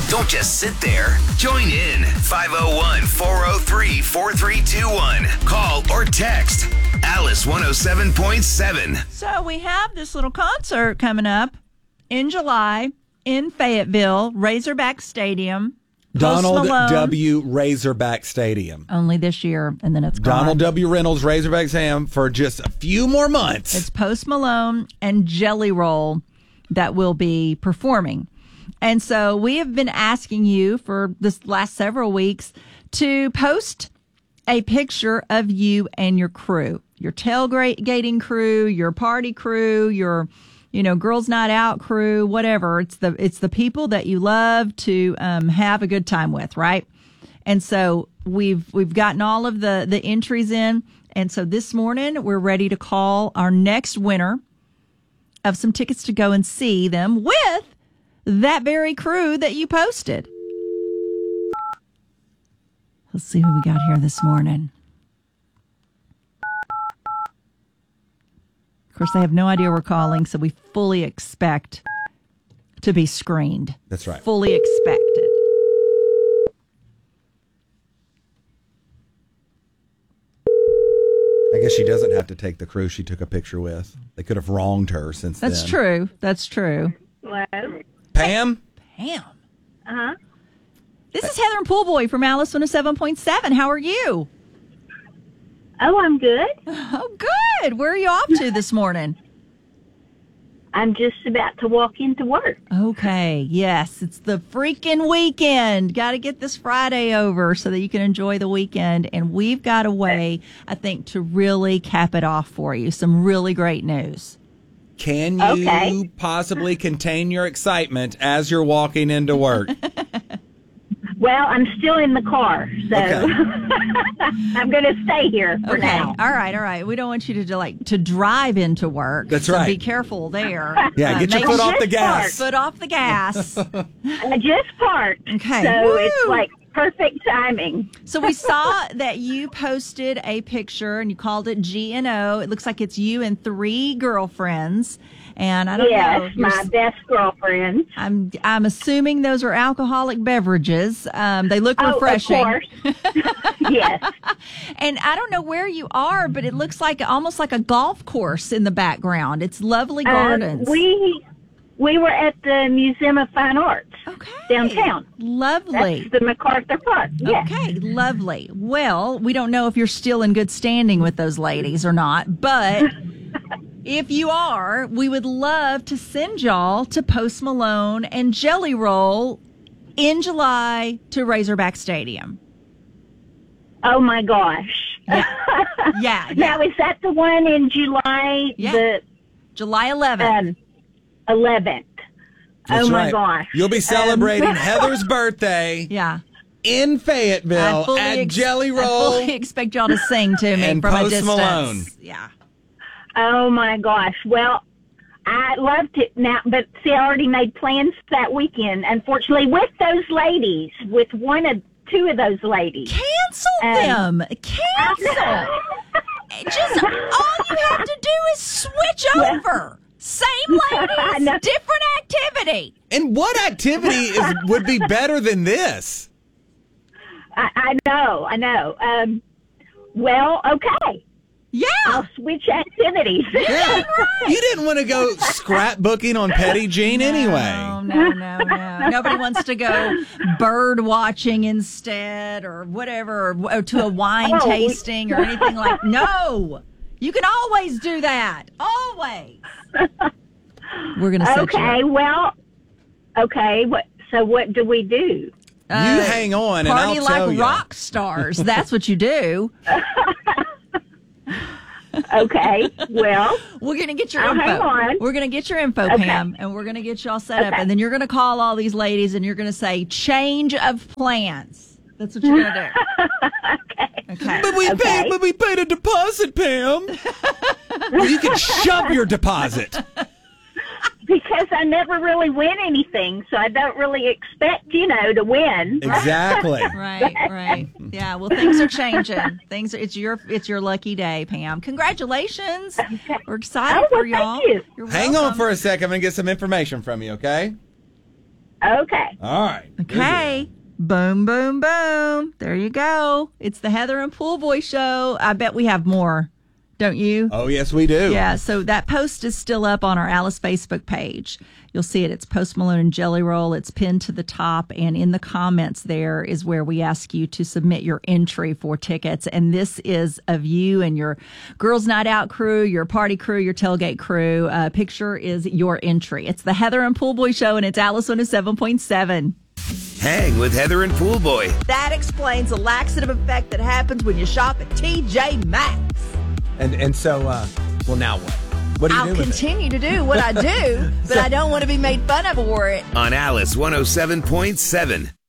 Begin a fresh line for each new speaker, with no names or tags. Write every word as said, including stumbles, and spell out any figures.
Don't just sit there. Join in. five oh one, four oh three, four three two one. Call or text Alice one oh seven point seven.
So we have this little concert coming up in July in Fayetteville, Razorback Stadium.
Donald W. Razorback Stadium.
Only this year, and then it's gone.
Donald W. Reynolds, Razorback Stadium, for just a few more months.
It's Post Malone and Jelly Roll that will be performing. And so we have been asking you for this last several weeks to post a picture of you and your crew, your tailgating crew, your party crew, your, you know, girls' night out crew, whatever. It's the it's the people that you love to um, have a good time with, right? And so we've we've gotten all of the the entries in, and so this morning we're ready to call our next winner of some tickets to go and see them with that very crew that you posted. Let's see who we got here this morning. Of course, they have no idea we're calling, so we fully expect to be screened.
That's right.
Fully expect it.
I guess she doesn't have to take the crew she took a picture with. They could have wronged her since
That's
then.
That's true. That's true.
Hello?
Pam?
Pam.
Uh-huh.
This is Heather and Poolboy from Alice one oh seven point seven. How are you?
Oh, I'm good.
Oh, good. Where are you off to this morning?
I'm just about to walk into work.
Okay. Yes, it's the freaking weekend. Got to get this Friday over so that you can enjoy the weekend. And we've got a way, I think, to really cap it off for you. Some really great news.
Can you
Okay.
possibly contain your excitement as you're walking into work?
Well, I'm still in the car, so
Okay.
I'm going to stay here for
Okay.
now.
All right. All right. We don't want you to like to drive into work.
That's
so
right.
Be careful there.
Yeah,
Uh,
get your
make
foot
sure-
off the
Just
gas.
Foot off the gas.
I just parked,
Okay.
so
Woo!
it's like perfect timing.
So we saw that you posted a picture and you called it G and O. It looks like it's you and three girlfriends. And I don't know.
Yes,
you're
my
s-
best girlfriend.
I'm I'm assuming those are alcoholic beverages. Um, they look
Oh,
refreshing.
of course. Yes.
And I don't know where you are, but it looks like almost like a golf course in the background. It's lovely gardens.
Um, we we were at the Museum of Fine Arts
okay.
downtown.
Lovely.
That's the MacArthur Park. Yes.
Okay, lovely. Well, we don't know if you're still in good standing with those ladies or not, but if you are, we would love to send y'all to Post Malone and Jelly Roll in July to Razorback Stadium.
Oh my gosh.
Yeah, yeah.
Now is that the one in July
Yeah.
the
July eleventh.
um eleventh?
That's
Oh my
right.
gosh.
You'll be celebrating
Um,
Heather's birthday
yeah.
in
I
Fayetteville
fully
at
ex-
Jelly
I
Roll.
fully expect y'all to sing to me
and
from a
Post
distance.
Malone.
Yeah.
Oh my gosh. Well, I loved it now, but see, I already made plans that weekend. Unfortunately, with those ladies, with one of two of those ladies.
Cancel
Um,
them. Cancel. Just all you have to do is switch over. Same
I
ladies,
know.
different activity.
And what activity is would be better than this?
I, I know, I know. Um, well, okay.
Yeah.
I'll switch activities.
Yeah. You didn't want to go scrapbooking on Petty Jean anyway.
No, no, no, no. Nobody wants to go bird watching instead or whatever, or, or to a wine
Oh, we-
tasting or anything like. No, you can always do that. Always. We're gonna set you
Okay,
up.
well, okay. What? So what do we do?
You hang on, and
Party
I'll
like
tell you.
rock stars. That's what you do.
Okay, well,
We're gonna get your
I'll
info.
hang on.
We're gonna get your info,
Okay.
Pam, and we're gonna get y'all set up,
Okay.
and then you're gonna call all these ladies, and you're gonna say change of plans. That's what you're gonna do.
okay.
Okay.
But we
Okay.
paid, but we paid a deposit, Pam. Well, you can shove your deposit.
Because I never really win anything, so I don't really expect, you know, to win.
Exactly.
Right, right. Yeah. Well, things are changing. Things. Are, it's your. It's your lucky day, Pam. Congratulations. We're excited
Oh, well,
for y'all.
thank you.
You're
Hang on
welcome.
for a second. I'm going to get some information from you, okay?
Okay.
All right.
Okay. Boom, boom, boom. There you go. It's the Heather and Pool Boy show. I bet we have more, don't you?
Oh, yes, we do.
Yeah, so that post is still up on our Alice Facebook page. You'll see it. It's Post Malone and Jelly Roll. It's pinned to the top, and in the comments there is where we ask you to submit your entry for tickets. And this is of you and your Girls Night Out crew, your party crew, your tailgate crew. Uh, picture is your entry. It's the Heather and Pool Boy show, and it's Alice one oh seven point seven.
Hang with Heather and Pool Boy.
That explains the laxative effect that happens when you shop at T J Maxx.
And and so, uh, well, now what? What do you
I'll
do with it?
continue to do what I do, but I don't want to be made fun of for it.
On Alice one oh seven point seven.